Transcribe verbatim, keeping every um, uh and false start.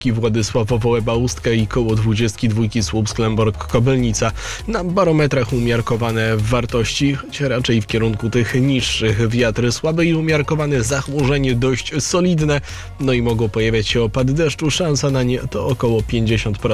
Władysław Wołeba Ustka i koło dwudziestki dwójki Słupsk Lęborg Kobylnica. Na barometrach umiarkowane wartości, choć raczej w kierunku tych niższych. Wiatry słabe i umiarkowane, zachmurzenie dość solidne, no i mogą pojawiać się opady deszczu. Szansa na nie to około pięćdziesiąt procent.